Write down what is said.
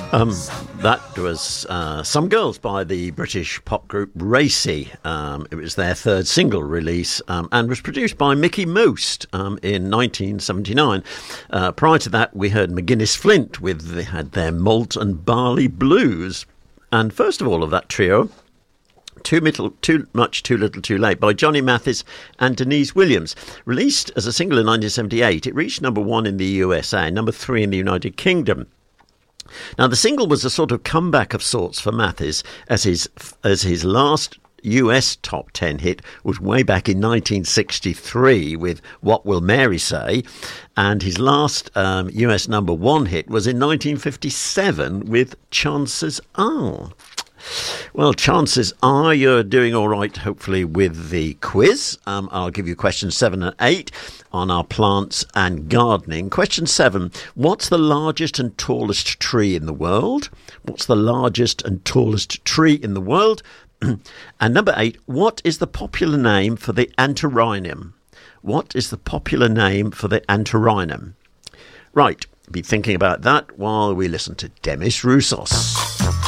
That was Some Girls by the British pop group Racy. It was their third single release and was produced by Mickey Most in 1979. Prior to that, we heard McGuinness Flint had their Malt and Barley Blues. And first of all of that trio, Too Much, Too Little, Too Late by Johnny Mathis and Denise Williams. Released as a single in 1978, it reached number 1 in the USA, number 3 in the United Kingdom. Now, the single was a sort of comeback of sorts for Mathis, as his last US top 10 hit was way back in 1963 with What Will Mary Say, and his last US number 1 hit was in 1957 with Chances Are. Well, chances are you're doing all right, hopefully, with the quiz. I'll give you questions 7 and 8 on our plants and gardening. Question 7, what's the largest and tallest tree in the world? What's the largest and tallest tree in the world? And number 8, what is the popular name for the antirrhinum? What is the popular name for the antirrhinum? Right, be thinking about that while we listen to Demis Roussos.